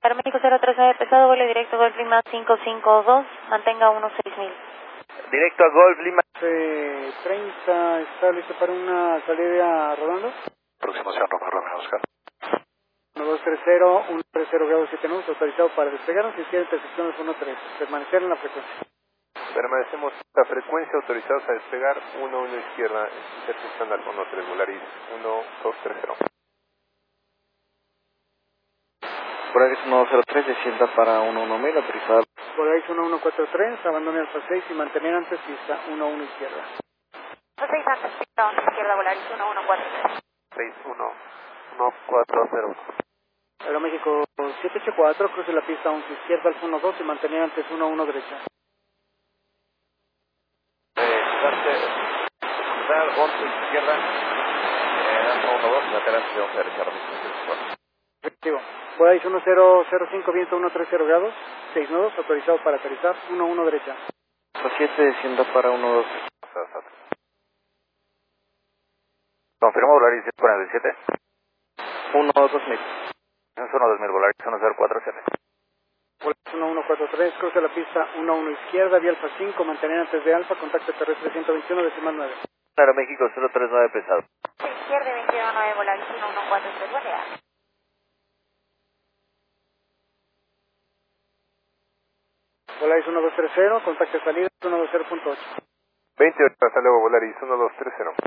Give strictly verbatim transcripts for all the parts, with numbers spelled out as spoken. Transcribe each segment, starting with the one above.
México cero tres nueve pesado, vuelo directo Golf Lima cinco cinco dos, mantenga uno seis mil. Directo a Golf Lima. Eh, treinta, ¿está listo para una salida rodando? Aproximación Romeo Romeo Oscar. uno dos tres cero, uno tres cero grados siete nudos, autorizado para despegar, si quiere intersección uno tres, permanecer en la frecuencia. Permanecemos la frecuencia, autorizados a despegar, uno uno izquierda, intersección al uno tres, Volaris uno dos tres cero. Volaris uno dos cero tres, descienda para uno uno mil, autorizado. Volaris uno uno cuatro tres, abandone alfa seis y mantener antes pista uno uno izquierda. Alfa seis antes pista uno izquierda, Volaris uno uno cuatro tres. seis uno uno cuatro cero. Aeroméxico siete ocho cuatro, cruce la pista once izquierda, alfa uno dos y mantener antes uno uno derecha. Eh, cruzar once izquierda, eh, alfa uno dos, lateral de once derecha, remisión. Efectivo. Volaris uno cero cero cinco, viento uno tres cero grados, seis nudos, autorizado para aterrizar, uno uno derecha. Alfa siete, descienda para uno dos. Confirmo Volaris cuarenta y siete. uno dos mil. Es uno dos mil, Volaris uno cero cuatro siete. Volaris uno uno cuatro tres, cruce la pista uno uno izquierda, vía alfa cinco, mantener antes de alfa, contacto terrestre ciento veintiuno, decimal nueve. Aeroméxico cero tres nueve pesado. Izquierda veintiuno nueve, Volaris uno uno cuatro tres, buen día. Volaris uno dos tres cero, contacto de salida uno dos cero punto ocho. veintiocho, hasta luego, Volaris uno dos tres cero.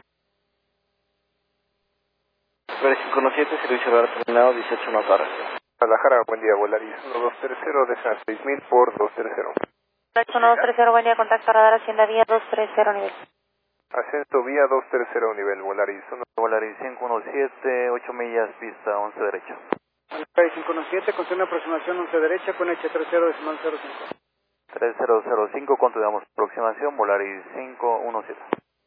Volaris cinco uno siete, servicio horario terminado, dieciocho nos barra. Guadalajara, buen día, Volaris uno dos tres cero, deja seis mil por dos tres cero. Volaris uno dos tres cero, buen día, contacto radar Hacienda vía dos tres cero nivel. Ascenso vía dos tres cero, nivel, Volaris uno. Volaris cinco uno siete, ocho millas, pista once derecha. Volaris cinco uno siete, con una aproximación once derecha, con H treinta decimal cero cinco. tres cero cero cinco, continuamos aproximación, Volaris cinco uno siete.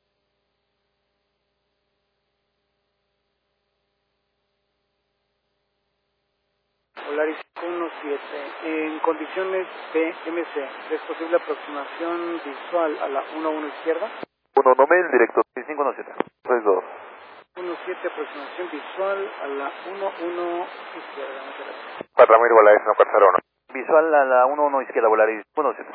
Volaris cinco uno siete, en condiciones B M C, ¿es posible aproximación visual a la uno uno izquierda? uno uno mil, directo cinco uno siete. tres dos. uno siete, aproximación visual a la uno uno izquierda, muchas gracias. Para Ramiro, Volaris uno cuatro cero uno. Visual a la uno uno izquierda, Volaris uno siete.